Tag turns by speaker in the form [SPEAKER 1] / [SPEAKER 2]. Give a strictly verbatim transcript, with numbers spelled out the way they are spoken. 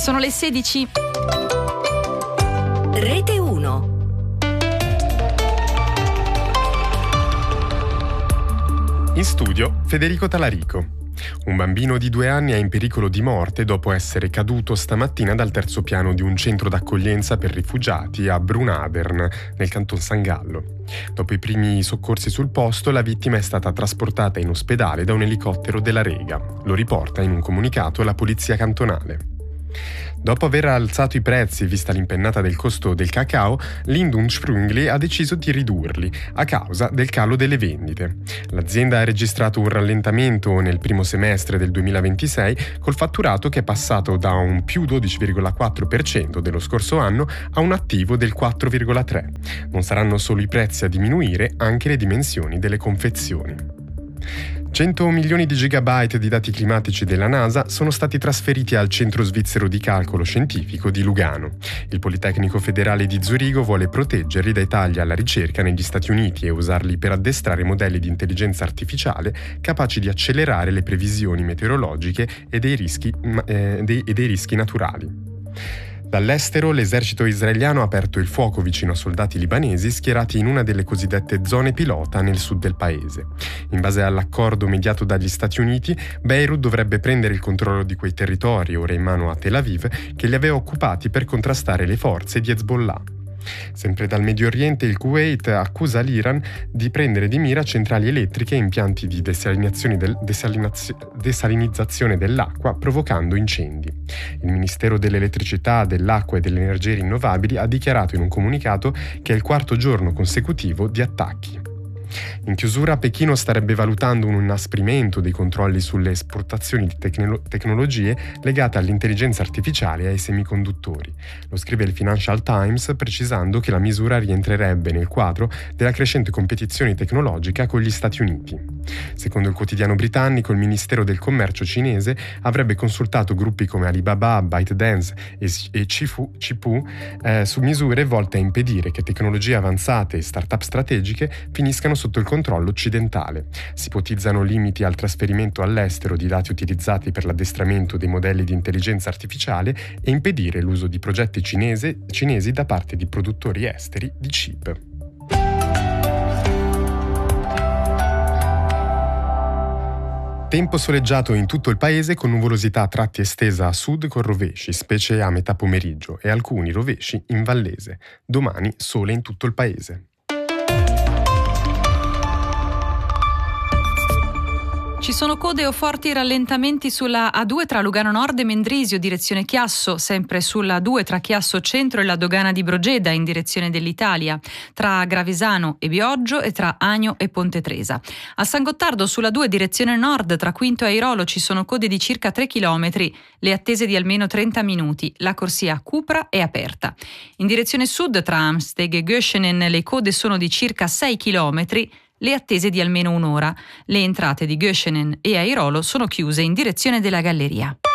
[SPEAKER 1] Sono le sedici.
[SPEAKER 2] Rete uno.
[SPEAKER 3] In studio Federico Talarico. Un bambino di due anni è in pericolo di morte dopo essere caduto stamattina dal terzo piano di un centro d'accoglienza per rifugiati a Brunadern, nel canton San Gallo. Dopo i primi soccorsi sul posto, la vittima è stata trasportata in ospedale da un elicottero della Rega. Lo riporta in un comunicato la polizia cantonale. Dopo aver alzato i prezzi vista l'impennata del costo del cacao, Lind und Sprüngli ha deciso di ridurli a causa del calo delle vendite. L'azienda ha registrato un rallentamento nel primo semestre del duemilaventisei col fatturato che è passato da un più dodici virgola quattro per cento dello scorso anno a un attivo del quattro virgola tre per cento. Non saranno solo i prezzi a diminuire, anche le dimensioni delle confezioni. cento milioni di gigabyte di dati climatici della NASA sono stati trasferiti al Centro Svizzero di Calcolo Scientifico di Lugano. Il Politecnico Federale di Zurigo vuole proteggerli dai tagli alla ricerca negli Stati Uniti e usarli per addestrare modelli di intelligenza artificiale capaci di accelerare le previsioni meteorologiche e dei rischi, eh, dei, e dei rischi naturali. Dall'estero, l'esercito israeliano ha aperto il fuoco vicino a soldati libanesi schierati in una delle cosiddette zone pilota nel sud del paese. In base all'accordo mediato dagli Stati Uniti, Beirut dovrebbe prendere il controllo di quei territori, ora in mano a Tel Aviv, che li aveva occupati per contrastare le forze di Hezbollah. Sempre dal Medio Oriente, il Kuwait accusa l'Iran di prendere di mira centrali elettriche e impianti di desalinazione, del, desalinazio, desalinizzazione dell'acqua, provocando incendi. Il Ministero dell'Elettricità, dell'Acqua e delle Energie Rinnovabili ha dichiarato in un comunicato che è il quarto giorno consecutivo di attacchi. In chiusura, Pechino starebbe valutando un inasprimento dei controlli sulle esportazioni di tecno- tecnologie legate all'intelligenza artificiale e ai semiconduttori. Lo scrive il Financial Times, precisando che la misura rientrerebbe nel quadro della crescente competizione tecnologica con gli Stati Uniti. Secondo il quotidiano britannico, il Ministero del Commercio cinese avrebbe consultato gruppi come Alibaba, ByteDance e, e Cifu, Cipu eh, su misure volte a impedire che tecnologie avanzate e start-up strategiche finiscano sotto il controllo occidentale. Si ipotizzano limiti al trasferimento all'estero di dati utilizzati per l'addestramento dei modelli di intelligenza artificiale e impedire l'uso di progetti cinese, cinesi da parte di produttori esteri di chip. Tempo soleggiato in tutto il paese con nuvolosità a tratti estesa a sud con rovesci, specie a metà pomeriggio, e alcuni rovesci in Vallese. Domani sole in tutto il paese.
[SPEAKER 1] Ci sono code o forti rallentamenti sulla A due tra Lugano Nord e Mendrisio, direzione Chiasso, sempre sulla A due tra Chiasso Centro e la dogana di Brogeda, in direzione dell'Italia, tra Gravesano e Bioggio e tra Agno e Ponte Tresa. A San Gottardo sulla due direzione nord tra Quinto e Airolo ci sono code di circa tre chilometri, le attese di almeno trenta minuti, la corsia a Cupra è aperta. In direzione sud tra Amsteg e Göschenen le code sono di circa sei chilometri, le attese di almeno un'ora. Le entrate di Göschenen e Airolo sono chiuse in direzione della galleria.